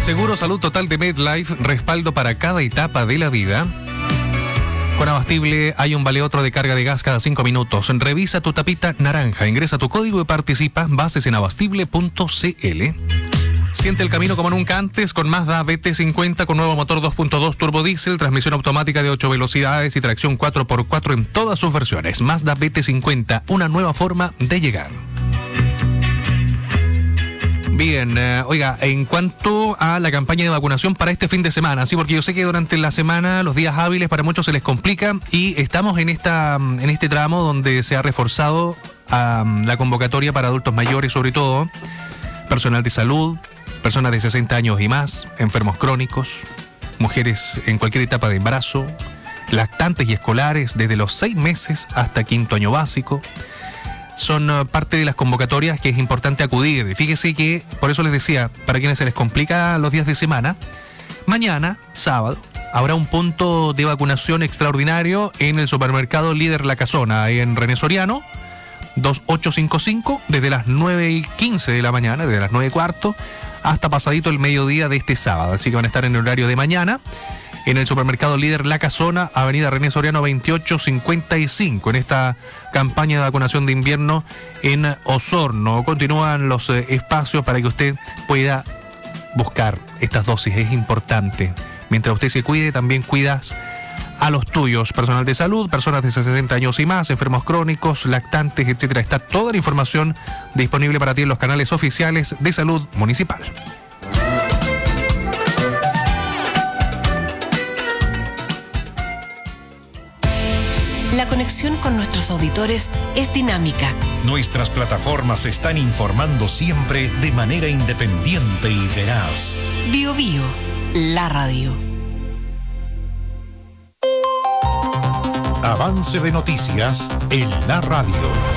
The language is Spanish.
Seguro Salud Total de MedLife, respaldo para cada etapa de la vida. Con Abastible hay un vale otro de carga de gas cada 5 minutos. Revisa tu tapita naranja, ingresa tu código y participa. Bases en abastible.cl. Siente el camino como nunca antes con Mazda BT50 con nuevo motor 2.2 turbo diésel, transmisión automática de 8 velocidades y tracción 4x4 en todas sus versiones. Mazda BT50, una nueva forma de llegar. Bien, oiga, en cuanto a la campaña de vacunación para este fin de semana, sí, porque yo sé que durante la semana los días hábiles para muchos se les complica y estamos en este tramo donde se ha reforzado la convocatoria para adultos mayores, sobre todo personal de salud, personas de 60 años y más, enfermos crónicos, mujeres en cualquier etapa de embarazo, lactantes y escolares desde los 6 meses hasta 5º año básico. Son parte de las convocatorias que es importante acudir. Fíjese que, por eso les decía, para quienes se les complica los días de semana, mañana, sábado, habrá un punto de vacunación extraordinario en el supermercado Líder La Casona, en René Soriano, 2855, desde las 9:15 de la mañana, desde las 9:15, hasta pasadito el mediodía de este sábado. Así que van a estar en el horario de mañana, en el supermercado Líder La Casona, avenida René Soriano 2855, en esta campaña de vacunación de invierno en Osorno. Continúan los espacios para que usted pueda buscar estas dosis, es importante. Mientras usted se cuide, también cuidas a los tuyos, personal de salud, personas de 60 años y más, enfermos crónicos, lactantes, etcétera. Está toda la información disponible para ti en los canales oficiales de salud municipal. La conexión con nuestros auditores es dinámica. Nuestras plataformas están informando siempre de manera independiente y veraz. Bio Bio, la radio. Avance de noticias en la radio.